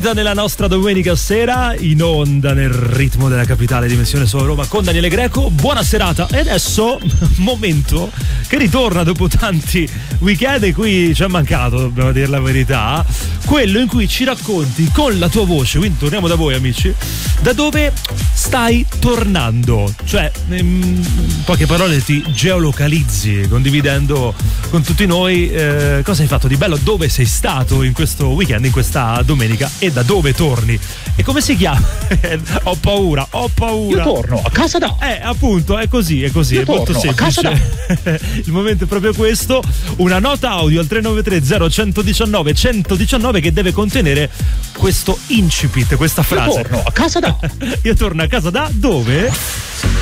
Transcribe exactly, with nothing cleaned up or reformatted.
Ripartita nella nostra domenica sera, in onda nel ritmo della capitale dimensione solo Roma con Daniele Greco. Buona serata. E adesso momento che ritorna dopo tanti weekend in cui ci è mancato, dobbiamo dire la verità, quello in cui ci racconti con la tua voce, quindi torniamo da voi amici, da dove stai tornando, cioè in poche parole ti geolocalizzi condividendo con tutti noi eh, cosa hai fatto di bello, dove sei stato in questo weekend, in questa domenica, e da dove torni e come si chiama. ho paura ho paura io torno a casa da eh appunto è così è così io è molto semplice. A casa da il momento è proprio questo, una nota audio al tre nove tre zero uno uno nove uno uno nove che deve contenere questo incipit, questa frase. Io torno a casa da io torno a casa da dove?